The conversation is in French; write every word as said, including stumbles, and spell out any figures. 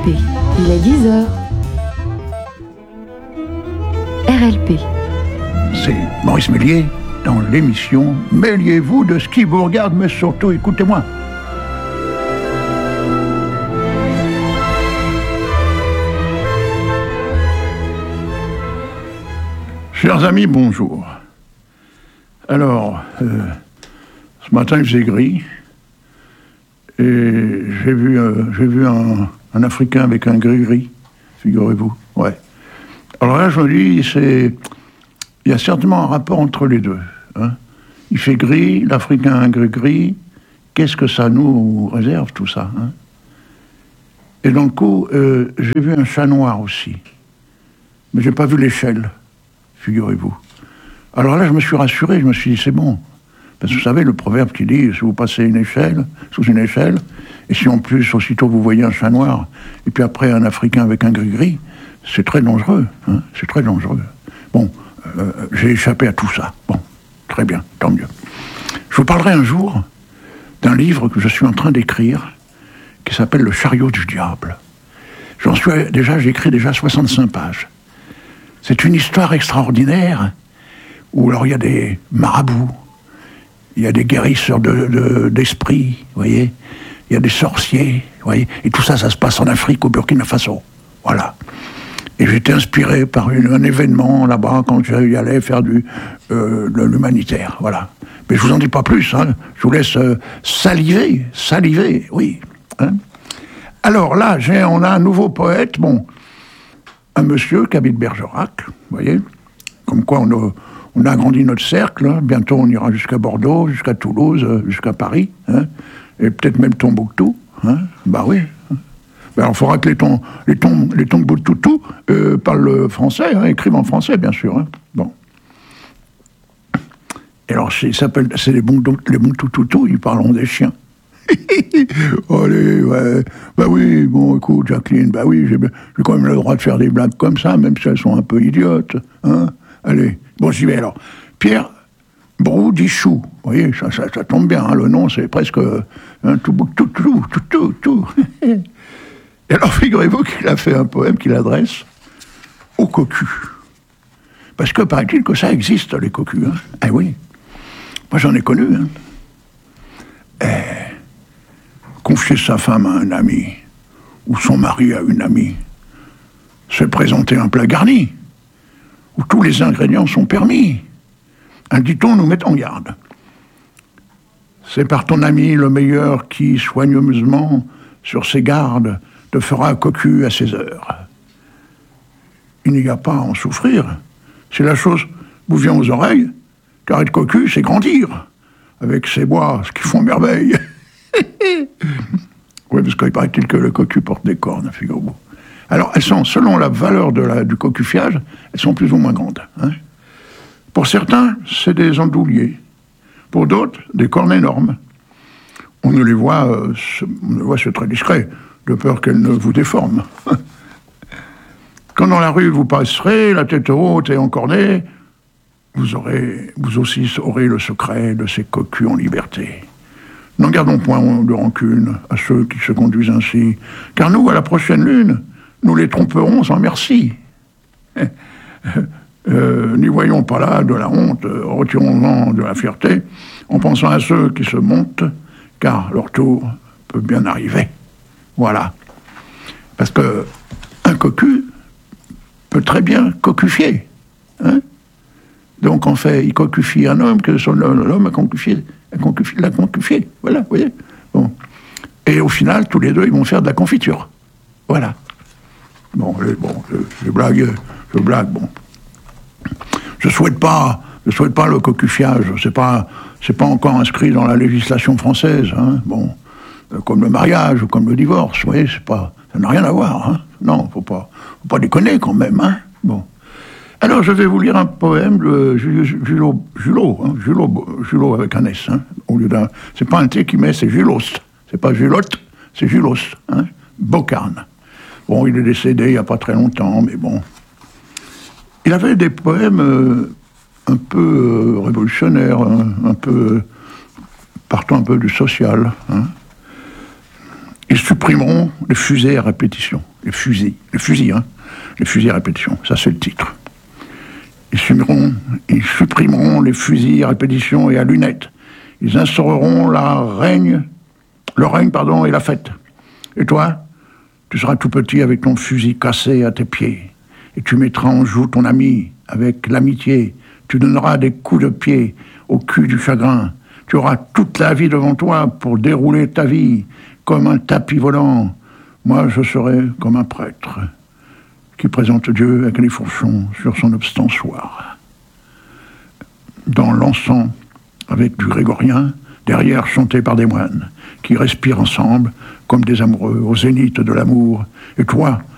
P, il est dix heures. R L P. C'est Maurice Méliès dans l'émission Mêliez-vous de ce qui vous regarde, mais surtout écoutez-moi. Chers amis, bonjour. Alors, euh, ce matin il faisait gris et j'ai vu, euh, j'ai vu un, un Africain avec un gris-gris, figurez-vous. Ouais. Alors là, je me dis, c'est, il y a certainement un rapport entre les deux. Hein. Il fait gris, l'Africain a un gris-gris. Qu'est-ce que ça nous réserve, tout ça, hein. Et dans le coup, euh, j'ai vu un chat noir aussi. Mais j'ai pas vu l'échelle, figurez-vous. Alors là, je me suis rassuré, je me suis dit, c'est bon. Parce que vous savez, le proverbe qui dit, si vous passez une échelle, sous une échelle, et si en plus, aussitôt, vous voyez un chat noir, et puis après, un Africain avec un gris-gris, c'est très dangereux, hein, c'est très dangereux. Bon, euh, j'ai échappé à tout ça. Bon, très bien, tant mieux. Je vous parlerai un jour d'un livre que je suis en train d'écrire, qui s'appelle Le chariot du diable. J'en suis déjà, j'ai écrit déjà soixante-cinq pages. C'est une histoire extraordinaire, où alors il y a des marabouts, il y a des guérisseurs de, de, d'esprit, vous voyez, il y a des sorciers, vous voyez, et tout ça, ça se passe en Afrique, au Burkina Faso. Voilà. Et j'étais inspiré par une, un événement là-bas quand j'y allais faire du, euh, de l'humanitaire, voilà. Mais je vous en dis pas plus, hein. Je vous laisse euh, saliver, saliver, oui. Hein. Alors là, j'ai, on a un nouveau poète, bon, un monsieur qui habite Bergerac, vous voyez, comme quoi on a, on a agrandi notre cercle, hein. Bientôt on ira jusqu'à Bordeaux, jusqu'à Toulouse, jusqu'à Paris, hein. Et peut-être même Tombouctou, hein. Bah oui. Ben alors, il faudra que les, ton, les, ton, les Tombouctou euh, parlent français, hein, écrivent en français, bien sûr. Hein. Bon. Et alors, c'est, s'appelle, c'est les bons les Toutoutou, ils parleront des chiens. Allez, ouais. Ben oui, bon, écoute, Jacqueline, ben oui, j'ai, j'ai quand même le droit de faire des blagues comme ça, même si elles sont un peu idiotes. Hein. Allez, bon, j'y vais alors. Pierre Broudichou, vous voyez, ça, ça, ça tombe bien, hein, le nom, c'est presque un Toubouctou, tout, tout, tout, tout. Et alors, figurez-vous qu'il a fait un poème qu'il adresse aux cocus. Parce que, paraît-il que ça existe, les cocus. Hein. Ah oui. Moi, j'en ai connu. Hein. Et confier sa femme à un ami, ou son mari à une amie, se présenter un plat garni, où tous les ingrédients sont permis. Un dit-on nous met en garde. C'est par ton ami le meilleur qui, soigneusement, sur ses gardes, te fera un cocu à ses heures. Il n'y a pas à en souffrir. C'est la chose vous vient aux oreilles, car être cocu, c'est grandir, avec ses bois, ce qui font merveille. Oui, parce qu'il paraît-il que le cocu porte des cornes, figurez-vous. Alors, elles sont, selon la valeur de la, du cocufiage, elles sont plus ou moins grandes. Hein. Pour certains, c'est des andouliers. Pour d'autres, des cornes énormes. On ne les voit, euh, on les voit, c'est très discret, de peur qu'elles ne vous déforment. Quand dans la rue vous passerez, la tête haute et encornée, vous aurez, vous aussi aurez le secret de ces cocus en liberté. N'en gardons point de rancune à ceux qui se conduisent ainsi, car nous, à la prochaine lune, nous les tromperons sans merci. Euh, n'y voyons pas là de la honte, retirons-en de la fierté, en pensant à ceux qui se montent, car leur tour peut bien arriver. Voilà. Parce que un cocu peut très bien cocufier. Hein. Donc, en fait, il cocufie un homme que son, l'homme a concufié, a concufié, l'a concufié. Voilà, vous voyez. Bon. Et au final, tous les deux, ils vont faire de la confiture. Voilà. Bon, je, bon, je, je blague, je blague, bon. Je souhaite pas, je souhaite pas le cocufiage. C'est pas, c'est pas encore inscrit dans la législation française. Hein. Bon. Comme le mariage ou comme le divorce, vous voyez, c'est pas, ça n'a rien à voir. Hein. Non, faut pas, faut pas déconner quand même. Hein. Bon. Alors, je vais vous lire un poème de Julot, Julot, hein, Julot, Julot avec un S. Hein, au lieu d'un, c'est pas un T qui met, c'est Julost. C'est pas Julotte, c'est Julost. Hein, Bocarne. Bon, il est décédé il y a pas très longtemps, mais bon. Il avait des poèmes euh, un peu euh, révolutionnaires, hein, un peu partant un peu du social. Hein. Ils supprimeront les fusées à répétition. Les fusils. Les fusils, hein. Les fusils à répétition. Ça, c'est le titre. Ils supprimeront, ils supprimeront les fusils à répétition et à lunettes. Ils instaureront la règne, le règne, pardon, et la fête. Et toi, tu seras tout petit avec ton fusil cassé à tes pieds. Et tu mettras en joue ton ami avec l'amitié. Tu donneras des coups de pied au cul du chagrin. Tu auras toute la vie devant toi pour dérouler ta vie comme un tapis volant. Moi, je serai comme un prêtre qui présente Dieu avec les fourchons sur son ostensoir. Dans l'encens, avec du grégorien, derrière chanté par des moines, qui respirent ensemble comme des amoureux au zénith de l'amour. Et toi,